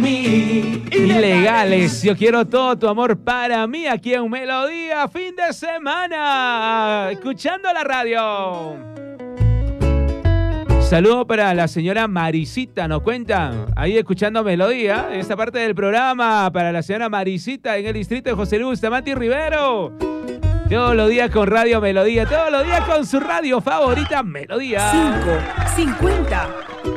mí. Ilegales, yo quiero todo tu amor para mí aquí en Melodía, fin de semana, escuchando la radio. Saludo para la señora Marisita, nos cuentan, ahí escuchando Melodía, en esta parte del programa, para la señora Marisita en el distrito de José Luis Bustamante y Rivero. Todos los días con Radio Melodía, todos los días con su radio favorita, Melodía. 5:50.